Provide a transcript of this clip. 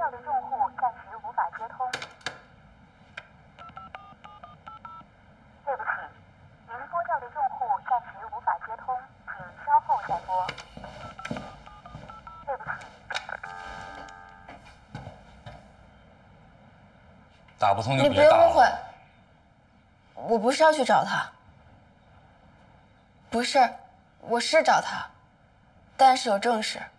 叫的用户暂时无法接通。对不起，您拨叫的用户暂时无法接通，请稍后再拨。对不起。 打不通就你别打了。 别误会，我不是要去找他。不是，我是找他，但是有正事。